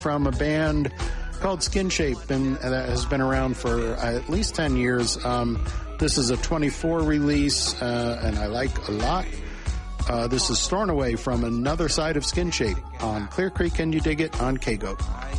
from a band called Skin Shape, and that has been around for at least 10 years. This is a 24 release, and I like a lot. This is Stornoway from Another Side of Skin Shape on Clear Creek, and you dig it on KGOAT.